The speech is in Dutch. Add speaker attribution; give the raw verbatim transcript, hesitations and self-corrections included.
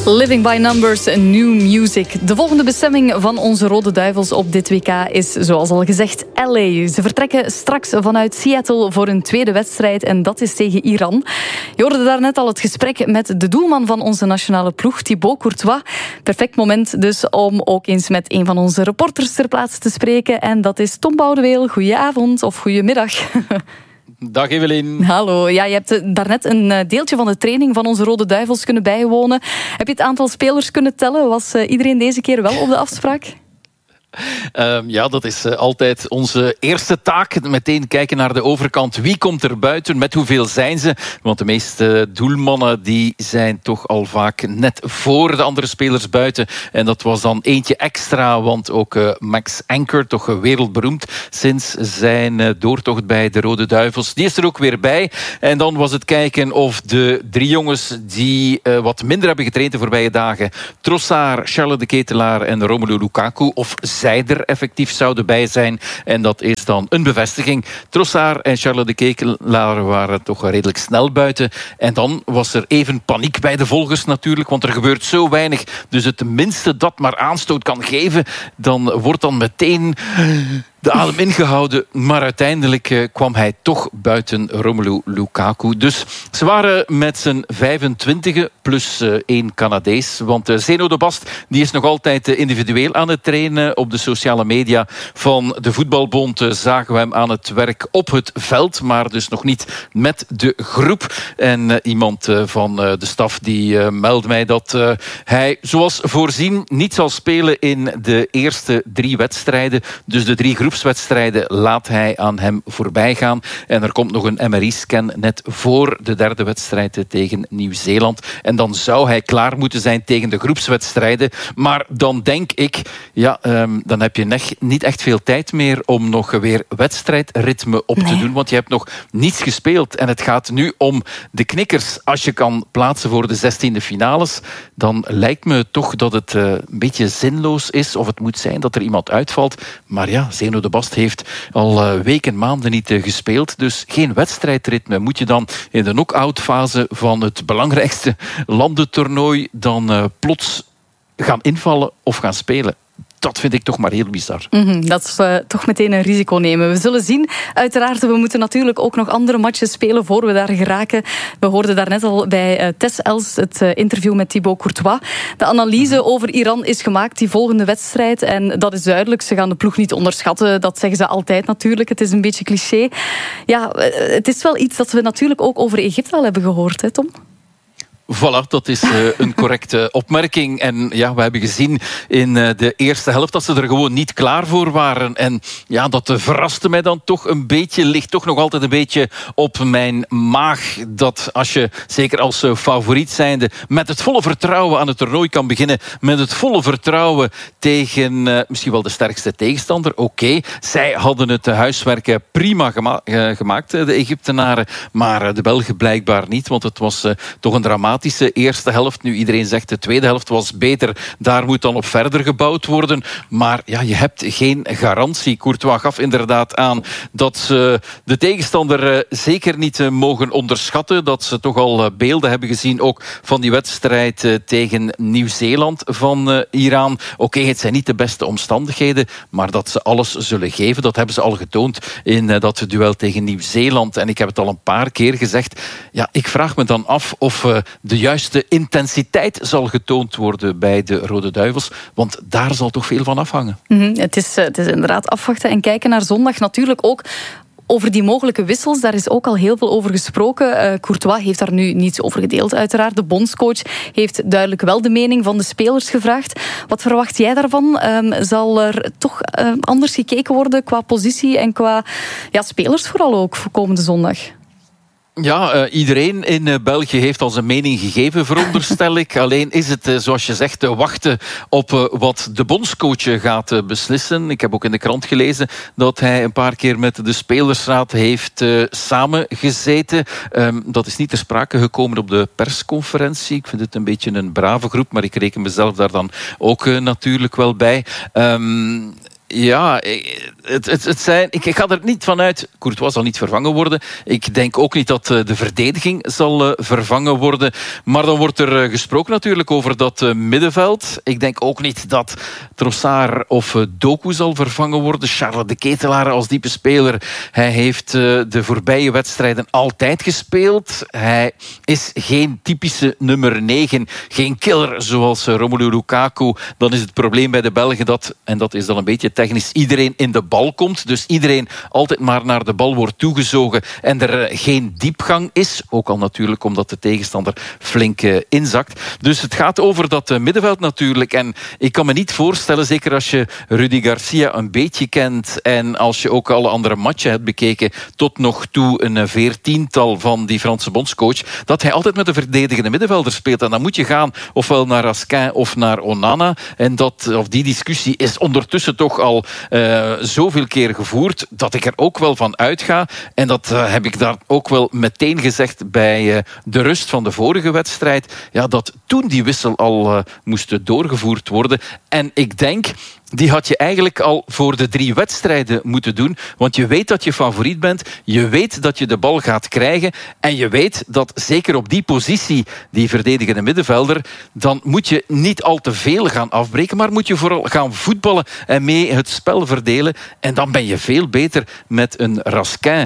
Speaker 1: Living by Numbers, New Music. De volgende bestemming van onze Rode Duivels op dit W K is, zoals al gezegd, L A. Ze vertrekken straks vanuit Seattle voor een tweede wedstrijd en dat is tegen Iran. Je hoorde daarnet al het gesprek met de doelman van onze nationale ploeg, Thibaut Courtois. Perfect moment dus om ook eens met een van onze reporters ter plaatse te spreken. En dat is Tom Boudeweel. Goedenavond of goedemiddag.
Speaker 2: Dag Evelien.
Speaker 1: Hallo. Ja, je hebt daarnet een deeltje van de training van onze Rode Duivels kunnen bijwonen. Heb je het aantal spelers kunnen tellen? Was iedereen deze keer wel op de afspraak?
Speaker 2: Uh, ja, dat is uh, altijd onze eerste taak. Meteen kijken naar de overkant. Wie komt er buiten? Met hoeveel zijn ze? Want de meeste doelmannen die zijn toch al vaak net voor de andere spelers buiten. En dat was dan eentje extra, want ook uh, Max Anker, toch wereldberoemd sinds zijn uh, doortocht bij de Rode Duivels, die is er ook weer bij. En dan was het kijken of de drie jongens die uh, wat minder hebben getraind de voorbije dagen, Trossard, Charles de Ketelaar en Romelu Lukaku, of zij er effectief zouden bij zijn. En dat is dan een bevestiging. Trossard en Charles de Ketelaar waren toch redelijk snel buiten. En dan was er even paniek bij de volgers natuurlijk, want er gebeurt zo weinig. Dus het minste dat maar aanstoot kan geven, dan wordt dan meteen de adem ingehouden, maar uiteindelijk uh, kwam hij toch buiten, Romelu Lukaku. Dus ze waren met z'n vijfentwintigen plus uh, één Canadees. Want uh, Zeno de Bast die is nog altijd uh, individueel aan het trainen. Op de sociale media van de Voetbalbond uh, zagen we hem aan het werk op het veld, maar dus nog niet met de groep. En uh, iemand uh, van uh, de staf die uh, meldt mij dat uh, hij zoals voorzien niet zal spelen in de eerste drie wedstrijden. Dus de drie groepswedstrijden laat hij aan hem voorbij gaan. En er komt nog een M R I-scan net voor de derde wedstrijd tegen Nieuw-Zeeland. En dan zou hij klaar moeten zijn tegen de groepswedstrijden. Maar dan denk ik, ja, um, dan heb je nech, niet echt veel tijd meer om nog weer wedstrijdritme op nee. te doen. Want je hebt nog niets gespeeld. En het gaat nu om de knikkers. Als je kan plaatsen voor de zestiende finales, dan lijkt me toch dat het uh, een beetje zinloos is. Of het moet zijn dat er iemand uitvalt. Maar ja, Zeno de Bast heeft al uh, weken, maanden niet uh, gespeeld. Dus geen wedstrijdritme. Moet je dan in de knock-out fase van het belangrijkste landentoernooi dan uh, plots gaan invallen of gaan spelen? Dat vind ik toch maar heel bizar.
Speaker 1: Mm-hmm, dat is uh, toch meteen een risico nemen. We zullen zien. Uiteraard, we moeten natuurlijk ook nog andere matches spelen voor we daar geraken. We hoorden daarnet al bij uh, Tess Els het uh, interview met Thibaut Courtois. De analyse mm-hmm. over Iran is gemaakt, die volgende wedstrijd. En dat is duidelijk. Ze gaan de ploeg niet onderschatten. Dat zeggen ze altijd natuurlijk. Het is een beetje cliché. Ja, uh, het is wel iets dat we natuurlijk ook over Egypte al hebben gehoord, hè Tom?
Speaker 2: Voilà, dat is uh, een correcte opmerking. En ja, we hebben gezien in uh, de eerste helft dat ze er gewoon niet klaar voor waren. En ja, dat uh, verraste mij dan toch een beetje. Ligt toch nog altijd een beetje op mijn maag. Dat als je, zeker als uh, favoriet zijnde, met het volle vertrouwen aan het toernooi kan beginnen. Met het volle vertrouwen tegen uh, misschien wel de sterkste tegenstander. Oké, okay, zij hadden het uh, huiswerk prima gema- uh, gemaakt, uh, de Egyptenaren. Maar uh, de Belgen blijkbaar niet, want het was uh, toch een dramatisch eerste helft. Nu, iedereen zegt de tweede helft was beter. Daar moet dan op verder gebouwd worden. Maar ja, je hebt geen garantie. Courtois gaf inderdaad aan dat ze de tegenstander zeker niet mogen onderschatten. Dat ze toch al beelden hebben gezien ook van die wedstrijd tegen Nieuw-Zeeland van Iran. Oké, okay, het zijn niet de beste omstandigheden, maar dat ze alles zullen geven, dat hebben ze al getoond in dat duel tegen Nieuw-Zeeland. En ik heb het al een paar keer gezegd. Ja, ik vraag me dan af of de juiste intensiteit zal getoond worden bij de Rode Duivels. Want daar zal toch veel van afhangen.
Speaker 1: Mm-hmm. Het is, het is inderdaad afwachten en kijken naar zondag. Natuurlijk ook over die mogelijke wissels. Daar is ook al heel veel over gesproken. Uh, Courtois heeft daar nu niets over gedeeld, uiteraard. De bondscoach heeft duidelijk wel de mening van de spelers gevraagd. Wat verwacht jij daarvan? Um, zal er toch uh, anders gekeken worden qua positie en qua ja, spelers vooral ook voor komende zondag?
Speaker 2: Ja, uh, iedereen in uh, België heeft al zijn mening gegeven, veronderstel ik. Alleen is het, uh, zoals je zegt, uh, wachten op uh, wat de bondscoach gaat uh, beslissen. Ik heb ook in de krant gelezen dat hij een paar keer met de spelersraad heeft uh, samengezeten. Um, dat is niet ter sprake gekomen op de persconferentie. Ik vind het een beetje een brave groep, maar ik reken mezelf daar dan ook uh, natuurlijk wel bij. Um, Ja, het, het, het zijn, ik, ik ga er niet vanuit. Courtois zal niet vervangen worden. Ik denk ook niet dat de verdediging zal vervangen worden. Maar dan wordt er gesproken natuurlijk over dat middenveld. Ik denk ook niet dat Trossard of Doku zal vervangen worden. Charles de Ketelaere als diepe speler. Hij heeft de voorbije wedstrijden altijd gespeeld. Hij is geen typische nummer negen. Geen killer zoals Romelu Lukaku. Dan is het probleem bij de Belgen dat, en dat is dan een beetje technisch, iedereen in de bal komt. Dus iedereen altijd maar naar de bal wordt toegezogen en er geen diepgang is. Ook al natuurlijk omdat de tegenstander flink inzakt. Dus het gaat over dat middenveld natuurlijk. En ik kan me niet voorstellen, zeker als je Rudi Garcia een beetje kent en als je ook alle andere matchen hebt bekeken, tot nog toe een veertiental van die Franse bondscoach, dat hij altijd met een verdedigende middenvelder speelt. En dan moet je gaan ofwel naar Raskin of naar Onana. En dat, of die discussie is ondertussen toch al uh, zoveel keer gevoerd dat ik er ook wel van uitga. En dat uh, heb ik daar ook wel meteen gezegd bij uh, de rust van de vorige wedstrijd. Ja, dat toen die wissel al uh, moest doorgevoerd worden. En ik denk, die had je eigenlijk al voor de drie wedstrijden moeten doen. Want je weet dat je favoriet bent. Je weet dat je de bal gaat krijgen. En je weet dat zeker op die positie, die verdedigende middenvelder, dan moet je niet al te veel gaan afbreken, maar moet je vooral gaan voetballen en mee het spel verdelen. En dan ben je veel beter met een Raskin